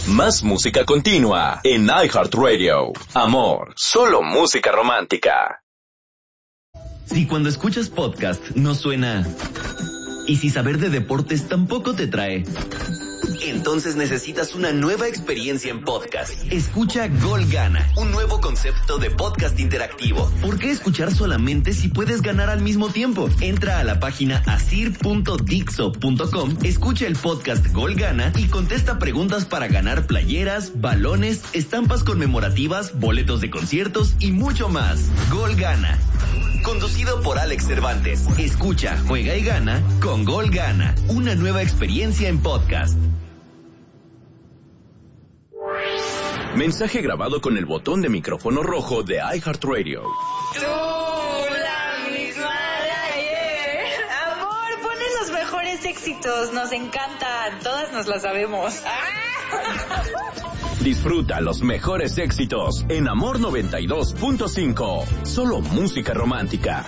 Más música continua en iHeartRadio. Amor, solo música romántica. Si cuando escuchas podcast no suena... Y si saber de deportes tampoco te trae... Entonces necesitas una nueva experiencia en podcast. Escucha Gol Gana, un nuevo concepto de podcast interactivo. ¿Por qué escuchar solamente si puedes ganar al mismo tiempo? Entra a la página asir.dixo.com, escucha el podcast Gol Gana y contesta preguntas para ganar playeras, balones, estampas conmemorativas, boletos de conciertos y mucho más. Gol Gana. Conducido por Alex Cervantes. Escucha, juega y gana con Gol Gana. Una nueva experiencia en podcast. Mensaje grabado con el botón de micrófono rojo de iHeartRadio. Tú, la misma de ayer. Amor, ponen los mejores éxitos. Nos encantan. Todas nos las sabemos. Disfruta los mejores éxitos en Amor 92.5. Solo música romántica.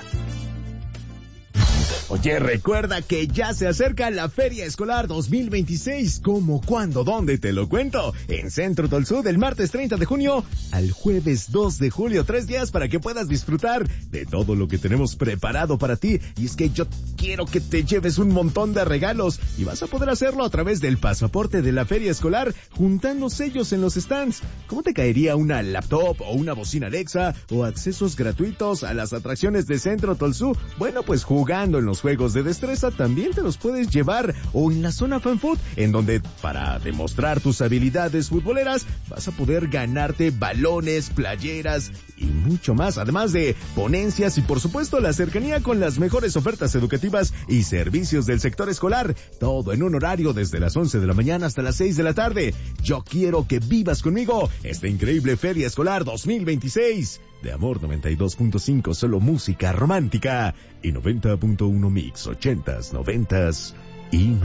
Oye, recuerda que ya se acerca la Feria Escolar 2026. ¿Cómo, cuándo, dónde? Te lo cuento. En Centro Tolsú del martes 30 de junio al jueves 2 de julio. 3 días para que puedas disfrutar de todo lo que tenemos preparado para ti. Y es que yo quiero que te lleves un montón de regalos. Y vas a poder hacerlo a través del pasaporte de la Feria Escolar, juntando sellos en los stands. ¿Cómo te caería una laptop o una bocina Alexa o accesos gratuitos a las atracciones de Centro Tolsú? Bueno, pues jugando en los juegos de destreza también te los puedes llevar, o en la zona Fan Food, en donde para demostrar tus habilidades futboleras vas a poder ganarte balones, playeras y mucho más, además de ponencias y por supuesto la cercanía con las mejores ofertas educativas y servicios del sector escolar, todo en un horario desde las 11 de la mañana hasta las 6 de la tarde. Yo quiero que vivas conmigo esta increíble Feria Escolar 2026 de Amor 92.5, solo música romántica, y 90.1 Mix 80s, 90s y más.